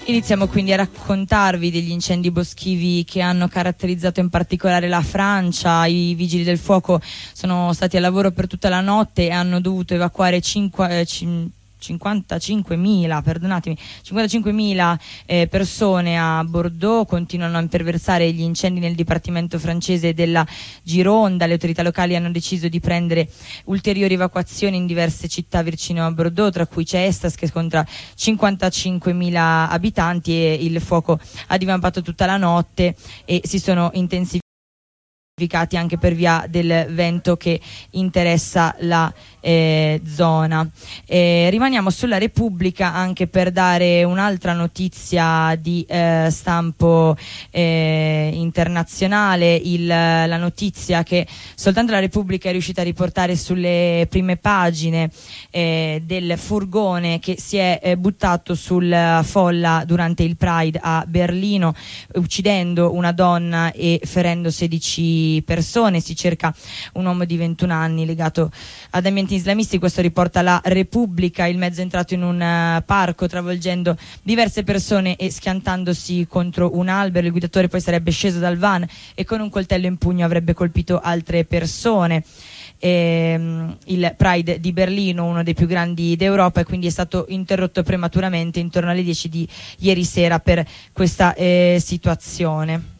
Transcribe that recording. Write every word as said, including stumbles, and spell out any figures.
Iniziamo quindi a raccontarvi degli incendi boschivi che hanno caratterizzato in particolare la Francia. I vigili del fuoco sono stati a lavoro per tutta la notte e hanno dovuto evacuare cinque, eh, cinquantacinquemila, perdonatemi, cinquantacinquemila eh, persone a Bordeaux. Continuano a imperversare gli incendi nel dipartimento francese della Gironda. Le autorità locali hanno deciso di prendere ulteriori evacuazioni in diverse città vicino a Bordeaux, tra cui Cestas, che conta cinquantacinquemila abitanti, e il fuoco ha divampato tutta la notte e si sono intensificati anche per via del vento che interessa la eh, zona. Eh, rimaniamo sulla Repubblica anche per dare un'altra notizia di eh, stampo eh, internazionale. Il, la notizia che soltanto la Repubblica è riuscita a riportare sulle prime pagine eh, del furgone che si è eh, buttato sulla folla durante il Pride a Berlino, uccidendo una donna e ferendo sedici persone. Si cerca un uomo di ventuno anni legato ad ambienti islamisti. Questo riporta la Repubblica. Il mezzo è entrato in un uh, parco, travolgendo diverse persone e schiantandosi contro un albero. Il guidatore poi sarebbe sceso dal van e con un coltello in pugno avrebbe colpito altre persone. E, il Pride di Berlino, uno dei più grandi d'Europa, e quindi è stato interrotto prematuramente intorno alle dieci di ieri sera per questa eh, situazione.